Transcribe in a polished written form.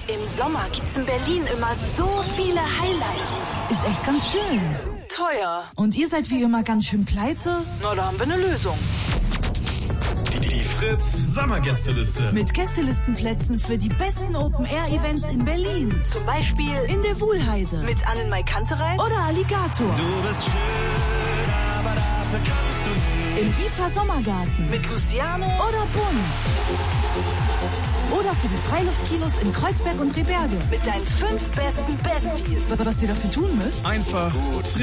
Im Sommer gibt's in Berlin immer so viele Highlights. Ist echt ganz schön. Teuer. Und ihr seid wie immer ganz schön pleite? Na, da haben wir eine Lösung. Die Fritz Sommergästeliste. Mit Gästelistenplätzen für die besten Open-Air-Events in Berlin. Zum Beispiel In der Wuhlheide. mit Annenmai Kantereit Oder Alligator. Du bist schön, aber dafür kannst du nicht. Im IFA Sommergarten. mit Luciano Oder bunt. Oder für die Freiluftkinos in Kreuzberg und Rehberge. mit deinen 5 besten Besties. Was ihr dafür tun müsst? Einfach gut